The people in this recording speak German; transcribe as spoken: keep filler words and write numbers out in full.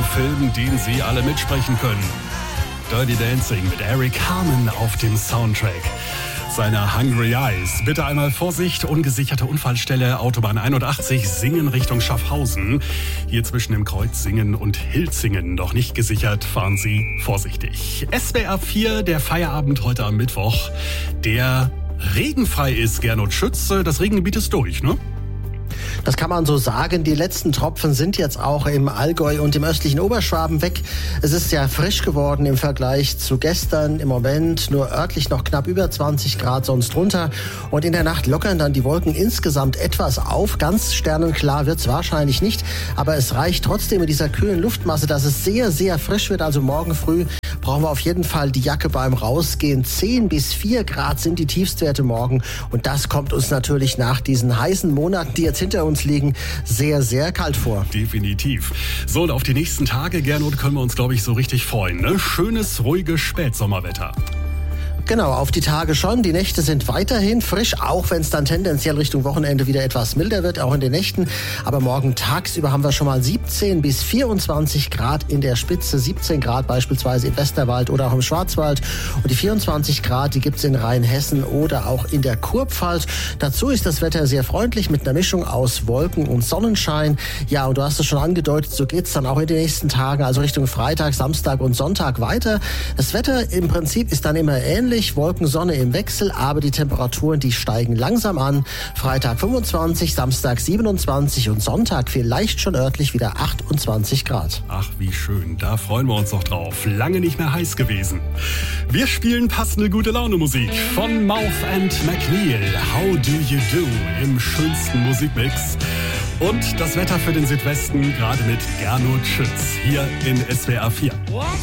Film, den Sie alle mitsprechen können. Dirty Dancing mit Eric Carmen auf dem Soundtrack seiner Hungry Eyes. Bitte einmal Vorsicht, ungesicherte Unfallstelle, Autobahn einundachtzig, Singen Richtung Schaffhausen. Hier zwischen dem Kreuz Singen und Hilzingen noch nicht gesichert, fahren Sie vorsichtig. S W R vier, der Feierabend heute am Mittwoch, der regenfrei ist, Gernot Schütz. Das Regengebiet ist durch, ne? Das kann man so sagen. Die letzten Tropfen sind jetzt auch im Allgäu und im östlichen Oberschwaben weg. Es ist sehr frisch geworden im Vergleich zu gestern. Im Moment nur örtlich noch knapp über zwanzig Grad, sonst drunter. Und in der Nacht lockern dann die Wolken insgesamt etwas auf. Ganz sternenklar wird's wahrscheinlich nicht. Aber es reicht trotzdem mit dieser kühlen Luftmasse, dass es sehr, sehr frisch wird. Also morgen früh brauchen wir auf jeden Fall die Jacke beim Rausgehen. zehn bis vier Grad sind die Tiefstwerte morgen. Und das kommt uns natürlich nach diesen heißen Monaten, die jetzt hinter uns liegen, sehr, sehr kalt vor. Definitiv. So, und auf die nächsten Tage, Gernot, können wir uns, glaube ich, so richtig freuen. Ne? Schönes, ruhiges Spätsommerwetter. Genau, auf die Tage schon. Die Nächte sind weiterhin frisch, auch wenn es dann tendenziell Richtung Wochenende wieder etwas milder wird, auch in den Nächten. Aber morgen tagsüber haben wir schon mal siebzehn bis vierundzwanzig Grad in der Spitze, siebzehn Grad beispielsweise im Westerwald oder auch im Schwarzwald. Und die vierundzwanzig Grad, die gibt's in Rheinhessen oder auch in der Kurpfalz. Dazu ist das Wetter sehr freundlich mit einer Mischung aus Wolken und Sonnenschein. Ja, und du hast es schon angedeutet, so geht's dann auch in den nächsten Tagen, also Richtung Freitag, Samstag und Sonntag weiter. Das Wetter im Prinzip ist dann immer ähnlich. Wolken, Sonne im Wechsel, aber die Temperaturen, die steigen langsam an. Freitag fünfundzwanzig, Samstag siebenundzwanzig und Sonntag vielleicht schon örtlich wieder achtundzwanzig Grad. Ach, wie schön. Da freuen wir uns doch drauf. Lange nicht mehr heiß gewesen. Wir spielen passende gute Laune Musik von Mouth and McNeil. How do you do im schönsten Musikmix. Und das Wetter für den Südwesten gerade mit Gernot Schütz hier in S W R vier.